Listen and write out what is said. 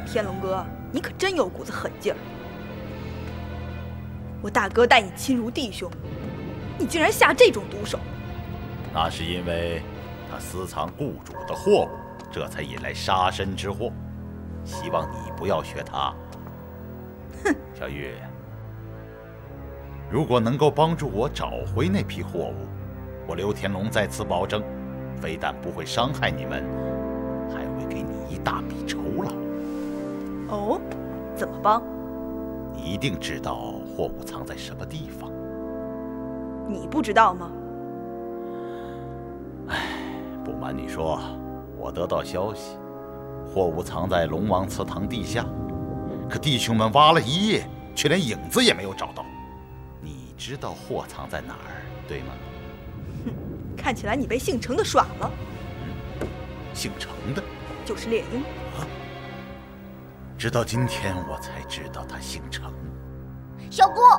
天龙哥，你可真有股子狠劲儿！我大哥待你亲如弟兄，你竟然下这种毒手！ 那是因为他私藏雇主的货物，这才引来杀身之祸。希望你不要学他。 哼， 小玉，如果能够帮助我找回那批货物，我刘天龙在此保证，非但不会伤害你们，还会给你一大笔酬劳。 哦，怎么帮？ 你一定知道货物藏在什么地方。 你不知道吗？ 不瞒你说，我得到消息，货物藏在龙王祠堂地下，可弟兄们挖了一夜，却连影子也没有找到。你知道货藏在哪儿，对吗？ 哼，看起来你被姓程的耍了。 姓程的？ 就是猎鹰。 啊！直到今天我才知道他姓程。 小姑，